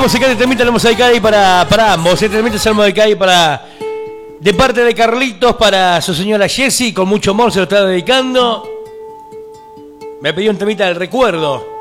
música, este temita lo vamos a dedicar ahí para ambos. Este temita se lo vamos a dedicar ahí para... De parte de Carlitos para su señora Jessie, con mucho amor se lo está dedicando. Me pidió un temita del recuerdo.